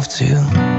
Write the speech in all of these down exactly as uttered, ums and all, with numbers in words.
love to.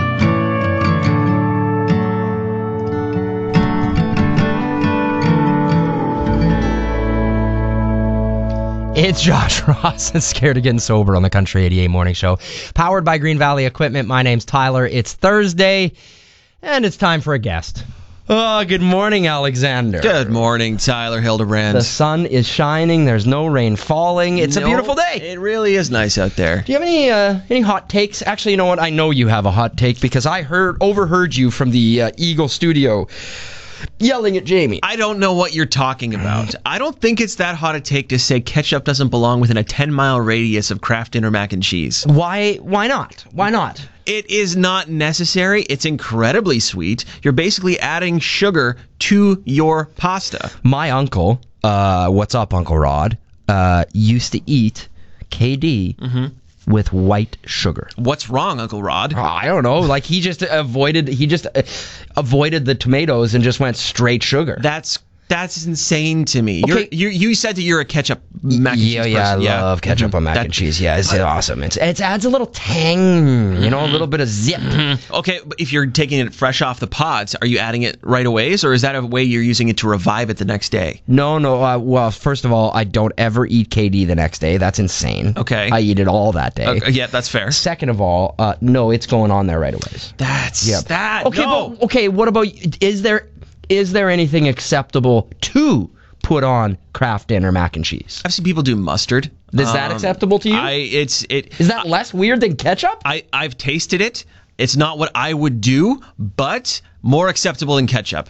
It's Josh Ross and Scared of Getting Sober on the Country eighty-eight Morning Show. Powered by Green Valley Equipment. My name's Tyler. It's Thursday, and it's time for a guest. Oh, good morning, Alexander. Good morning, Tyler Hildebrand. The sun is shining. There's no rain falling. It's no, a beautiful day. It really is nice out there. Do you have any uh, any hot takes? Actually, you know what? I know you have a hot take because I heard overheard you from the uh, Eagle studio yelling at Jamie. I don't know what you're talking about. I don't think it's that hot a take to say ketchup doesn't belong within a ten-mile radius of Kraft Dinner mac and cheese. Why? Why not? Why not? It is not necessary. It's incredibly sweet. You're basically adding sugar to your pasta. My uncle, uh, what's up, Uncle Rod, uh, used to eat K D mm-hmm. with white sugar. What's wrong, Uncle Rod? I don't know. Like he just avoided. He just uh, avoided the tomatoes and just went straight sugar. That's that's insane to me. Okay. You're, you you said that you're a ketchup mac and yeah, cheese yeah, person. I Yeah, love ketchup mm-hmm. on mac that, and cheese. Yeah, it's awesome. It's, it adds a little tang, you know, a little bit of zip. Mm-hmm. Okay, but if you're taking it fresh off the pods, are you adding it right away, or is that a way you're using it to revive it the next day? No, no. Uh, well, first of all, I don't ever eat K D the next day. That's insane. Okay. I eat it all that day. Okay, yeah, that's fair. Second of all, uh, no, it's going on there right away. That's Yeah. that. Okay, no. but okay. What about? Is there is there anything acceptable to put on Kraft Dinner mac and cheese? I've seen people do mustard. Is that Um, acceptable to you? I it's it. Is that less weird than ketchup? I I've tasted it. It's not what I would do, but more acceptable than ketchup.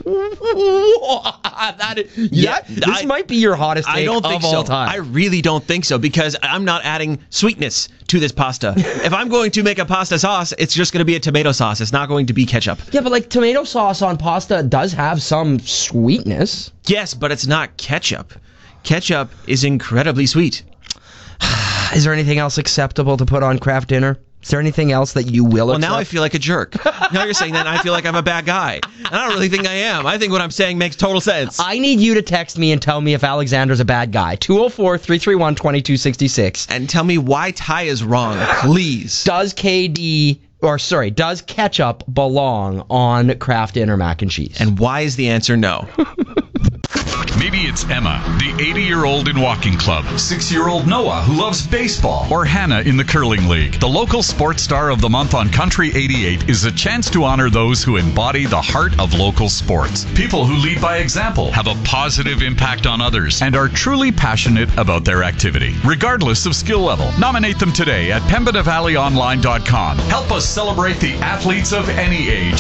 that is, yeah, Yeah, this I- might be your hottest take I don't think of all so. time. I really don't think so because I'm not adding sweetness to this pasta. If I'm going to make a pasta sauce, it's just going to be a tomato sauce. It's not going to be ketchup. Yeah, but like tomato sauce on pasta does have some sweetness. Yes, but it's not ketchup. Ketchup is incredibly sweet. Is there anything else acceptable to put on Kraft Dinner? Is there anything else that you will Well, accept? now I feel like a jerk. Now you're saying that, and I feel like I'm a bad guy. And I don't really think I am. I think what I'm saying makes total sense. I need you to text me and tell me if Alexander's a bad guy. two oh four, three three one, two two six six. And tell me why Ty is wrong, please. Does K D, or sorry, does ketchup belong on Kraft Dinner mac and cheese? And why is the answer no? Maybe it's Emma, the eighty-year-old in walking club. six-year-old Noah, who loves baseball. Or Hannah in the curling league. The local sports star of the month on Country eighty-eight is a chance to honor those who embody the heart of local sports. People who lead by example, have a positive impact on others, and are truly passionate about their activity, regardless of skill level. Nominate them today at pembina valley online dot com. Help us celebrate the athletes of any age.